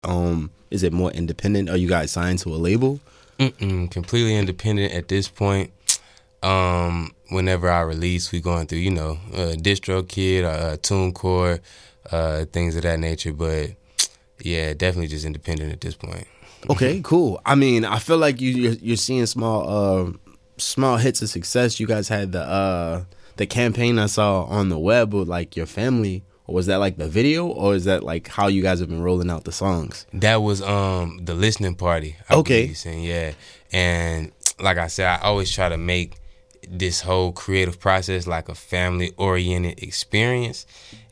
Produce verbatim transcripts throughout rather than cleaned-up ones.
Um, is it more independent? Are you guys signed to a label? Mm-mm, completely independent at this point. Um, whenever I release, we going through, you know, uh, DistroKid, uh, TuneCore, uh, things of that nature. But yeah, definitely just independent at this point. Okay, cool. I mean, I feel like you you're, you're seeing small uh small hits of success. You guys had the uh the campaign I saw on the web with like your family. Or was that like the video, or is that like how you guys have been rolling out the songs? That was um the listening party. I okay, believe, saying, yeah. And like I said, I always try to make this whole creative process like a family oriented experience,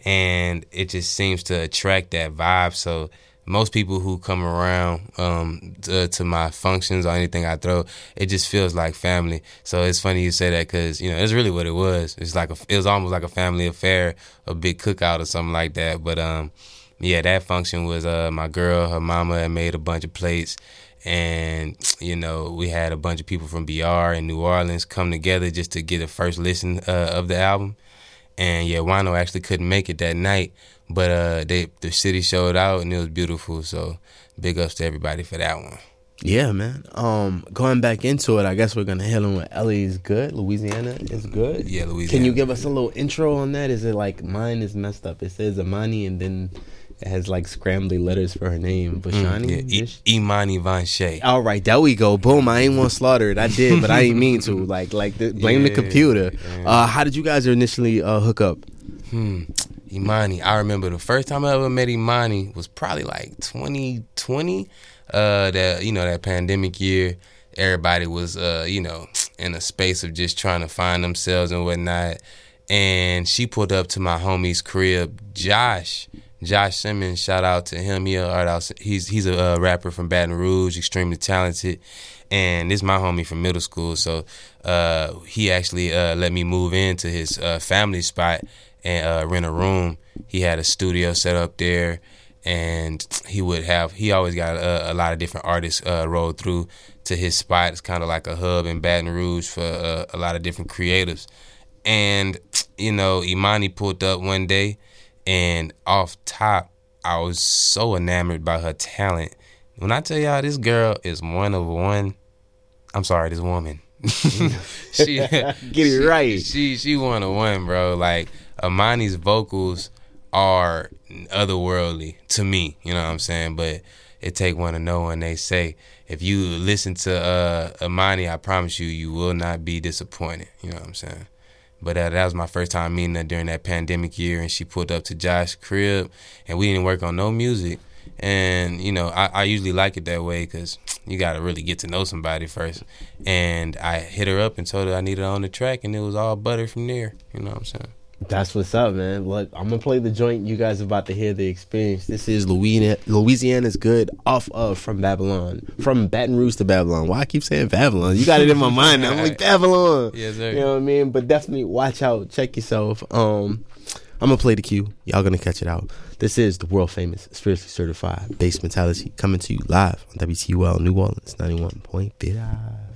and it just seems to attract that vibe. So most people who come around um, to, to my functions or anything I throw, it just feels like family. So it's funny you say that because, you know, it's really what it was. It's like a, it was almost like a family affair, a big cookout or something like that. But um, yeah, that function was uh, my girl, her mama had made a bunch of plates. And, you know, we had a bunch of people from B R and New Orleans come together just to get a first listen uh, of the album. And yeah, Wano actually couldn't make it that night, but uh, they the city showed out and it was beautiful. So big ups to everybody for that one. Yeah, man. Um, going back into it, I guess we're gonna hit on with L A is good. Louisiana is good. Yeah, Louisiana. Can you give us a little intro on that? Is it like mine is messed up? It says Imani and then it has like scrambly letters for her name. Bashani? Mm, yeah. I- Imani Von Shea. All right, there we go. Boom. I ain't want to slaughter it. I did, but I ain't mean to. Like, like the, blame yeah, the computer. Yeah. Uh, how did you guys initially uh, hook up? Hmm. Imani. I remember the first time I ever met Imani was probably like twenty twenty. Uh, that you know that pandemic year. Everybody was uh, you know, in a space of just trying to find themselves and whatnot. And she pulled up to my homie's crib, Josh. Josh Simmons, shout out to him. He a art house. He's he's a uh, rapper from Baton Rouge, extremely talented, and this is my homie from middle school. So uh, he actually uh, let me move into his uh, family spot and uh, rent a room. He had a studio set up there, and he would have. He always got a, a lot of different artists uh, roll through to his spot. It's kind of like a hub in Baton Rouge for uh, a lot of different creatives. And you know, Imani pulled up one day. And off top, I was so enamored by her talent. When I tell y'all this girl is one of one, I'm sorry, this woman. she Get it right. She she one of one, bro. Like Imani's vocals are otherworldly to me. You know what I'm saying? But it take one to know when they say if you listen to uh, Imani, I promise you, you will not be disappointed. You know what I'm saying? But uh, that was my first time meeting her during that pandemic year, and she pulled up to Josh's crib, and we didn't work on no music. And, you know, I, I usually like it that way because you got to really get to know somebody first. And I hit her up and told her I needed her on the track, and it was all butter from there. You know what I'm saying? That's what's up, man. Look, I'm going to play the joint. You guys are about to hear the experience. This is Louisiana, Louisiana's Good off of From Babylon. From Baton Rouge to Babylon. Why I keep saying Babylon? You got it in my mind. I'm like, Babylon. Yes, sir. You know what I mean? But definitely watch out. Check yourself. Um, I'm going to play the cue. Y'all going to catch it out. This is the world famous, spiritually certified Bass Mentality coming to you live on W T U L New Orleans ninety-one point five.